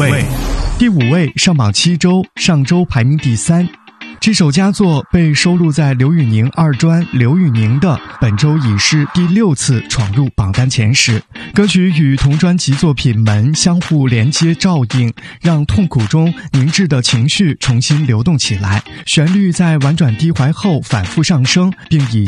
位。第5位上榜7周，上周排名第3。这首佳作被收录在刘宇宁二专刘宇宁的，本周已是第6次闯入榜单前10。歌曲与同专辑作品《门》相互连接照应，让痛苦中凝滞的情绪重新流动起来。旋律在婉转低怀后反复上升，并以